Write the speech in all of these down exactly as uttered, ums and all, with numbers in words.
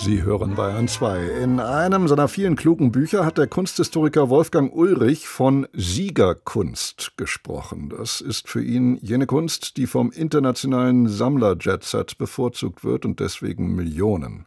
Sie hören Bayern zwei. In einem seiner vielen klugen Bücher hat der Kunsthistoriker Wolfgang Ulrich von Siegerkunst gesprochen. Das ist für ihn jene Kunst, die vom internationalen Sammler-Jetset bevorzugt wird und deswegen Millionen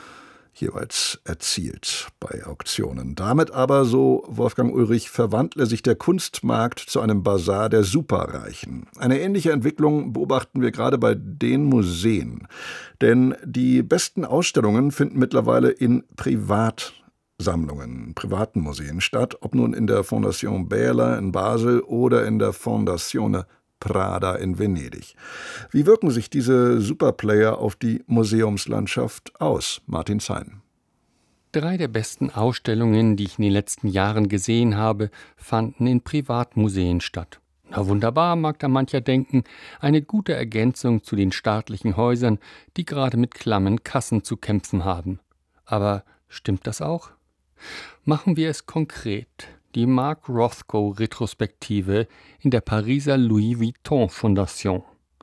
jeweils erzielt bei Auktionen. Damit aber, so Wolfgang Ulrich, verwandle sich der Kunstmarkt zu einem Basar der Superreichen. Eine ähnliche Entwicklung beobachten wir gerade bei den Museen. Denn die besten Ausstellungen finden mittlerweile in Privatsammlungen, in privaten Museen statt, ob nun in der Fondation Bähler in Basel oder in der Fondazione Prada in Venedig. Wie wirken sich diese Superplayer auf die Museumslandschaft aus? Martin Zein. Drei der besten Ausstellungen, die ich in den letzten Jahren gesehen habe, fanden in Privatmuseen statt. Na wunderbar, mag da mancher denken, eine gute Ergänzung zu den staatlichen Häusern, die gerade mit klammen Kassen zu kämpfen haben. Aber stimmt das auch? Machen wir es konkret. Die Mark Rothko-Retrospektive in der Pariser Louis Vuitton Fondation.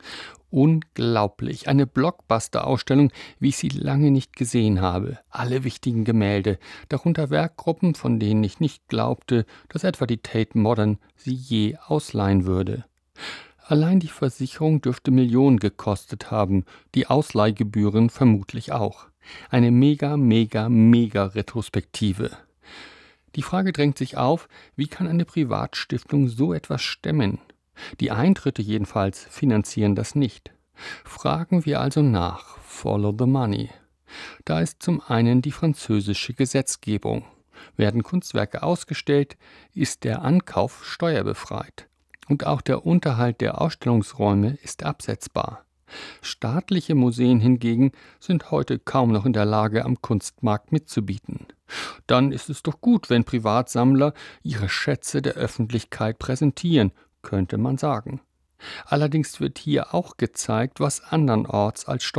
Unglaublich, eine Blockbuster-Ausstellung, wie ich sie lange nicht gesehen habe. Alle wichtigen Gemälde, darunter Werkgruppen, von denen ich nicht glaubte, dass etwa die Tate Modern sie je ausleihen würde. Allein die Versicherung dürfte Millionen gekostet haben, die Ausleihgebühren vermutlich auch. Eine mega, mega, mega Retrospektive. Die Frage drängt sich auf, wie kann eine Privatstiftung so etwas stemmen? Die Eintritte jedenfalls finanzieren das nicht. Fragen wir also nach, follow the money. Da ist zum einen die französische Gesetzgebung. Werden Kunstwerke ausgestellt, ist der Ankauf steuerbefreit. Und auch der Unterhalt der Ausstellungsräume ist absetzbar. Staatliche Museen hingegen sind heute kaum noch in der Lage, am Kunstmarkt mitzubieten. Dann ist es doch gut, wenn Privatsammler ihre Schätze der Öffentlichkeit präsentieren, könnte man sagen. Allerdings wird hier auch gezeigt, was andernorts als